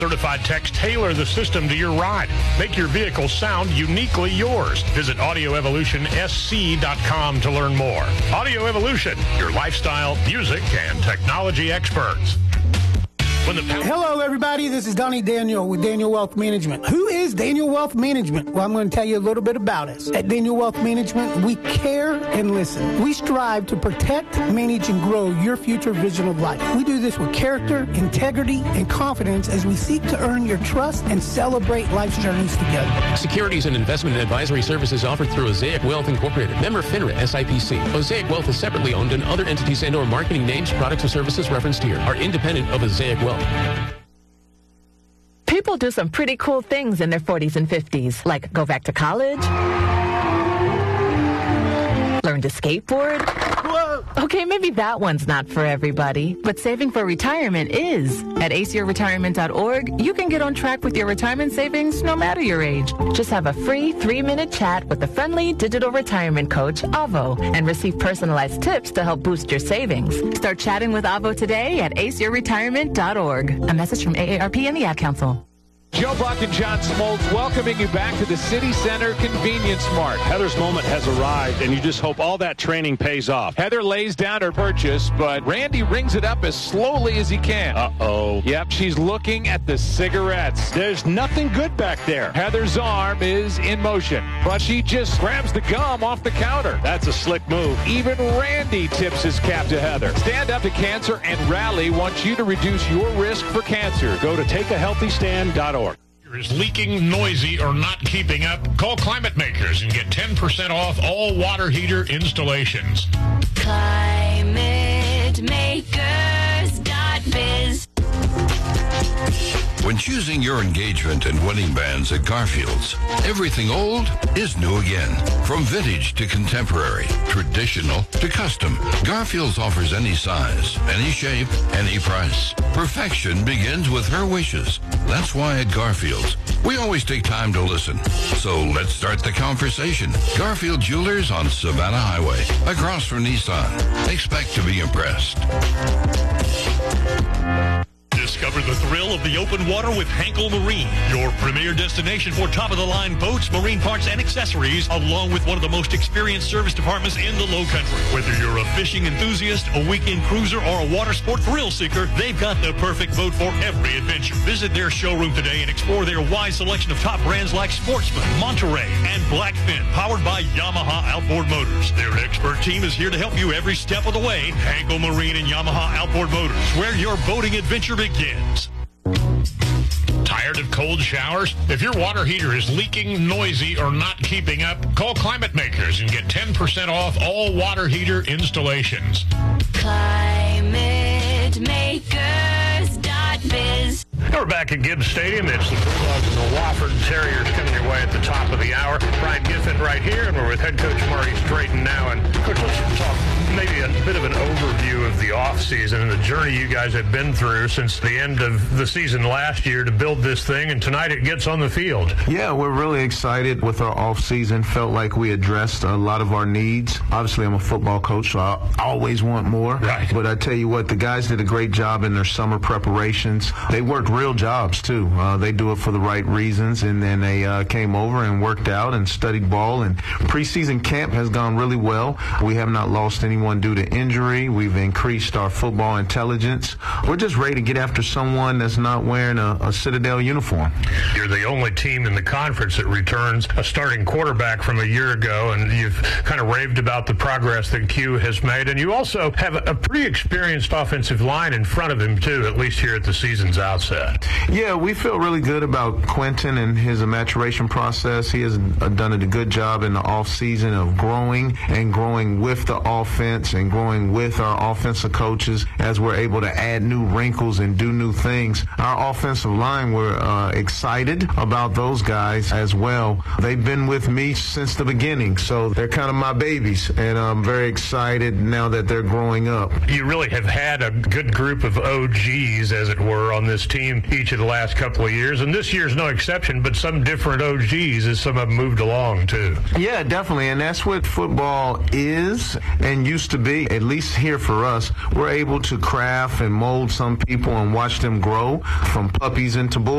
Certified techs tailor the system to your ride. Make your vehicle sound uniquely yours. Visit AudioEvolutionSC.com to learn more. Audio Evolution, your lifestyle, music, and technology experts. Hello, everybody. This is Donnie Daniel with Daniel Wealth Management. Who is Daniel Wealth Management? Well, I'm going to tell you a little bit about us. At Daniel Wealth Management, we care and listen. We strive to protect, manage, and grow your future vision of life. We do this with character, integrity, and confidence as we seek to earn your trust and celebrate life's journeys together. Securities and investment and advisory services offered through Osaic Wealth Incorporated. Member FINRA SIPC. Osaic Wealth is separately owned, and other entities and/or marketing names, products, or services referenced here are independent of Osaic Wealth. People do some pretty cool things in their 40s and 50s, like go back to college, learn to skateboard. Whoa. Okay, maybe that one's not for everybody, but saving for retirement is. At aceyourretirement.org, you can get on track with your retirement savings no matter your age. Just have a free 3-minute chat with the friendly digital retirement coach, Avo, and receive personalized tips to help boost your savings. Start chatting with Avo today at aceyourretirement.org. A message from AARP and the Ad Council. Joe Buck and John Smoltz welcoming you back to the City Center Convenience Mart. Heather's moment has arrived, and you just hope all that training pays off. Heather lays down her purchase, but Randy rings it up as slowly as he can. Uh-oh. Yep, she's looking at the cigarettes. There's nothing good back there. Heather's arm is in motion, but she just grabs the gum off the counter. That's a slick move. Even Randy tips his cap to Heather. Stand Up to Cancer and Rally wants you to reduce your risk for cancer. Go to takeahealthystand.org. Is leaking, noisy, or not keeping up? Call Climate Makers and get 10% off all water heater installations. ClimateMakers.biz. When choosing your engagement and wedding bands at Garfield's, everything old is new again. From vintage to contemporary, traditional to custom, Garfield's offers any size, any shape, any price. Perfection begins with her wishes. That's why at Garfield's, we always take time to listen. So let's start the conversation. Garfield Jewelers on Savannah Highway, across from Nissan. Expect to be impressed. Discover the thrill of the open water with Hankel Marine, your premier destination for top-of-the-line boats, marine parts, and accessories, along with one of the most experienced service departments in the Low Country. Whether you're a fishing enthusiast, a weekend cruiser, or a water sport thrill seeker, they've got the perfect boat for every adventure. Visit their showroom today and explore their wide selection of top brands like Sportsman, Monterey, and Blackfin, powered by Yamaha Outboard Motors. Their expert team is here to help you every step of the way. Hankel Marine and Yamaha Outboard Motors, where your boating adventure begins. Tired of cold showers? If your water heater is leaking, noisy, or not keeping up, call Climate Makers and get 10% off all water heater installations. ClimateMakers.biz. We're back at Gibbs Stadium. It's the Bulldogs and the Wofford Terriers coming your way at the top of the hour. Brian Giffen right here, and we're with head coach Marty Straighten now. And, Coach, let's talk maybe a bit of an overview of the offseason and the journey you guys have been through since the end of the season last year to build this thing, and tonight it gets on the field. Yeah, we're really excited with our offseason. Felt like we addressed a lot of our needs. Obviously, I'm a football coach, so I always want more. Right. But I tell you what, the guys did a great job in their summer preparations. They worked real jobs, too. They do it for the right reasons, and then they came over and worked out and studied ball. And preseason camp has gone really well. We have not lost anyone due to injury. We've increased our football intelligence. We're just ready to get after someone that's not wearing a Citadel uniform. You're the only team in the conference that returns a starting quarterback from a year ago, and you've kind of raved about the progress that Q has made. And you also have a pretty experienced offensive line in front of him, too, at least here at the season's outset. Yeah, we feel really good about Quentin and his maturation process. He has done a good job in the offseason of growing and growing with the offense and growing with our offensive coaches as we're able to add new wrinkles and do new things. Our offensive line, we're excited about those guys as well. They've been with me since the beginning, so they're kind of my babies, and I'm very excited now that they're growing up. You really have had a good group of OGs, as it were, on this team each of the last couple of years, and this year's no exception, but some different OGs as some have moved along, too. Yeah, definitely, and that's what football is, and you used to be. At least here for us, we're able to craft and mold some people and watch them grow from puppies into bulls.